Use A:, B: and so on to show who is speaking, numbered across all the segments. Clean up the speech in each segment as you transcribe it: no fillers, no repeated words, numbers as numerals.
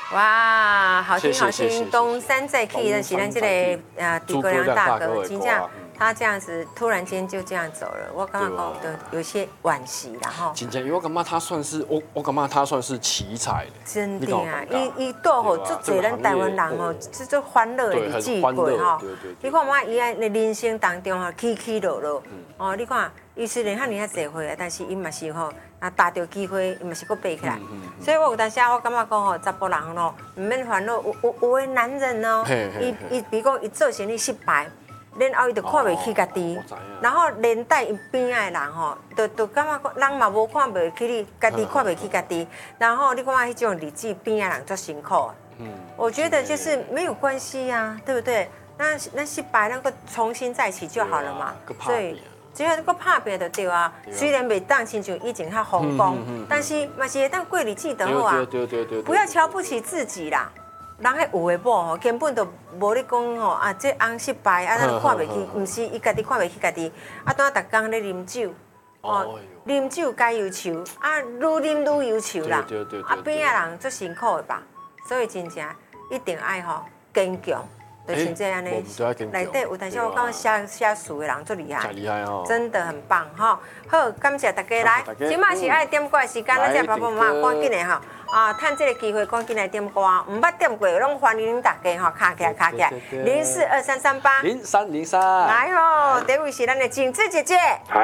A: 哇，好听好
B: 谢谢
A: 听，东山再起的是咱这个诸葛亮大哥，真正他这样子突然间就这样走了，我感觉有些惋惜啦吼。
B: 真正，因为我感觉他算是我感觉他算是奇才的。
A: 真的啊，伊倒吼，足侪咱台湾人吼，这足欢乐的日子过吼。你看嘛，伊的人生当中吼，起起落落。哦，你看，伊虽然遐尼啊侪岁啊，但是伊嘛是吼，啊搭到机会，伊嘛是搁爬起来。所以我有当时我感觉讲吼，查甫人咯，唔免烦恼。有的男人哦，伊比如讲伊做生意失败。然后伊就看袂起家己，然后连带伊边仔的人吼，就感觉人嘛无看袂起你，家己看袂起家己，然后你看迄种日子边仔人足辛苦。我觉得就是没有关系呀，对不对？那失败，那个重新再起就好了嘛。所以只要个拍拼就对啊。虽然袂当亲像以前较风光，但是嘛是会当过日子就好啊。不要瞧不起自己啦。人迄有诶某吼，根本就无咧讲吼啊，这翁失败啊，咱看袂起，毋是伊家己看袂起家己，啊，当逐工咧啉酒，哦，啉酒加忧愁，啊，愈啉愈忧愁啦，啊，边仔人足辛苦的吧，所以真正一定爱吼坚强，就像这样呢，内底有，但是我感觉写书的人足厉害，真的很棒吼。好，感谢大家来，今嘛是爱点歌的时间，咱只爸爸妈妈赶紧的吼。啊，趁这个机会赶紧来点歌，唔捌点过，拢欢迎大家吼，卡起来，0423380303，来吼，第一位是咱的景致姐姐，
C: 阿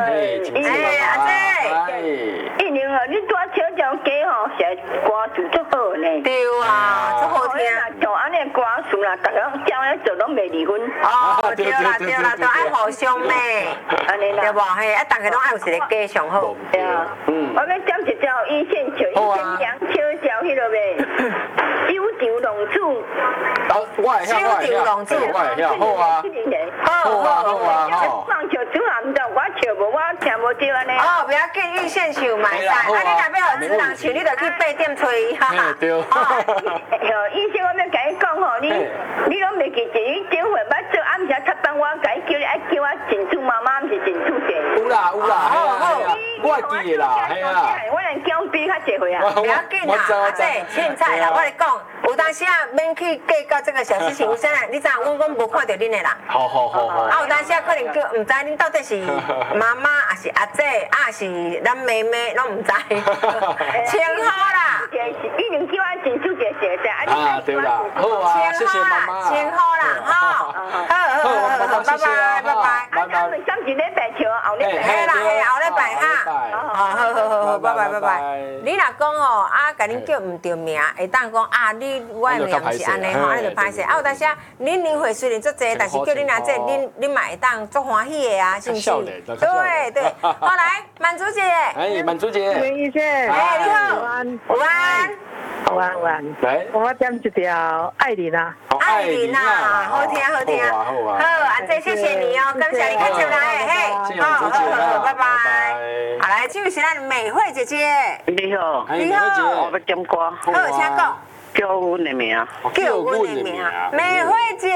A: 姐，
C: 一年哦，你多唱条歌吼，写歌词足好呢，
A: 对啊，足好听，
C: 像安尼歌词啦，大家叫咧做拢袂离婚，
A: 哦，对啦，都爱互相咩，安尼啦，对无嘿，啊，大家拢爱有一个家上好，
C: 对啊，我要点一条一线桥。杨秋桥迄落呗，修桥龙柱。
B: 我会晓，好啊，
C: 好。放球主啊，唔知我笑无，我听无到安尼。
A: 哦，不要紧，预先唱嘛，使。啊，你若要互职人唱，你就去8点找伊哈。
B: 对。
C: 以前我要甲你讲吼，你拢袂记得，你顶回捌做暗时插班，我甲你叫你爱叫我进驻妈妈，毋是进驻姐。
B: 有啦，我会记的啦，系啊。
C: 我连姜比较侪回啊。
A: 不要紧啦，这凊彩啦，我来讲，有当时啊，免去计较这个小事情，有啥你知影，我无看到恁的啦。
B: 好。
A: 啊，有当时啊，可能叫唔知恁到底是妈妈，还是阿姐，还是咱妹妹，拢唔知。称号啦。
C: 一定叫我进驻姐姐噻。
B: 啊，对啦，好啊，谢谢妈妈。
A: 称号啦，好，拜拜。
C: 咱们上一礼拜唱，后礼拜。
A: 嘿啦，后礼拜哈。好，拜。你若讲吼，啊，甲恁叫唔对名，会当讲啊，我的名是安尼吼，安尼就歹势。啊，有当时恁年岁虽然足济，但是叫恁阿姐，恁嘛会当足欢喜的啊，是不是？对。好来，满足姐。
B: 哎，满足姐。
D: 林医生。
A: 哎，你好。午安。
B: 来，
D: 我点一条爱玲啊。
A: 爱玲啊，好听。好，阿姐谢谢你哦，感谢你看出来，嘿，好，拜拜。好来，这位是咱美惠姐姐。
C: 你好，我要点歌。
A: 好，请讲。
C: 叫阮的名。
A: 美惠姐。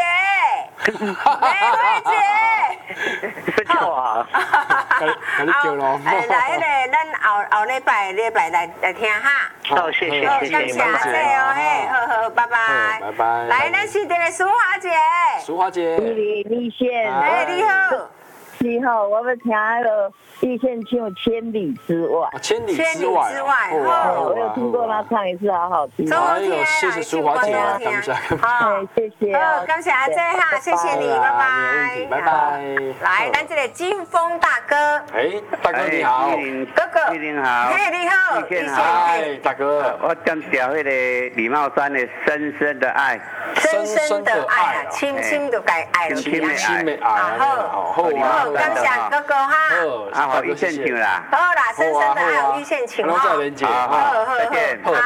C: 不错啊。
B: 给你叫咯。
A: 来，咱后礼拜来听哈。
C: 好，谢谢。
A: 感谢阿姐哦，嘿，好，拜拜。来，咱是这个淑华姐。
B: 淑华姐。
D: 立宪。
A: 哎，你好。
D: 你好，我要听那个立宪唱《千里之外》。
B: 千里之外。
D: 我有听过他唱一次，好好听。
B: 哎呦，谢谢淑华姐，感谢。
D: 好，谢谢。
A: 好，感谢阿姐哈，谢谢你，拜拜。来，咱这个金峰大哥。
B: 哎，大哥你好。
A: 哥哥。
E: 你好。
A: 嘿，你好。
E: 你好。
B: 嗨，大哥。
E: 我点条那个李茂山的《深深的爱》。
A: 深的爱啊，轻轻的改爱了。
B: 轻的爱。好。
A: 感谢哥哥哈。
E: 好，于宪庆啦。
A: 好啦，深深的爱有于宪庆哈。
B: 再见。
E: 好，再见。
A: 好，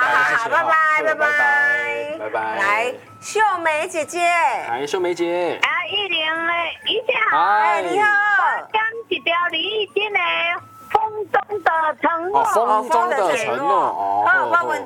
A: 拜拜。来，秀梅姐姐。
B: 哎，秀梅姐。
C: 玉玲嘞，一下。
A: 哎，你好。
C: 点一条李翊君的《风中的承诺》。
B: 风中的承诺。
A: 好，我问。